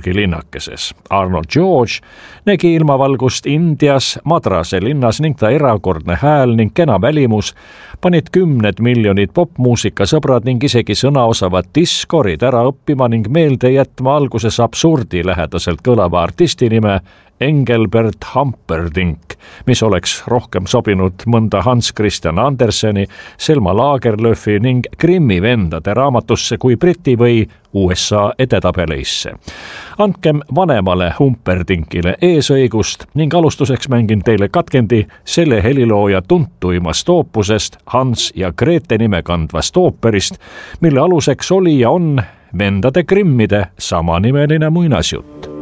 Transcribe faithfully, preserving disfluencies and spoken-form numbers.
Yorgi linnakeses. Arnold George nägi ilmavalgust Indias, Madrase linnas ning ta erakordne hääl ning kena välimus panid kümned miljonid popmuusikasõbrad ning isegi sõnaosavad diskorid ära õppima ning meelde jätma alguses absurdi lähedaselt kõlava artisti nime Engelbert Humperdinck, mis oleks rohkem sobinud mõnda Hans Christian Anderseni, Selma Lagerlöfi ning Grimmi vendade raamatusse kui Briti või U S A edetabeleisse. Andkem vanemale Humperdinkile eesõigust ning alustuseks mängin teile katkendi selle helilooja tuntuimast oopusest Hans ja Grete nime kandvast ooperist, mille aluseks oli ja on vendade Grimmide samanimeline muinasjutt.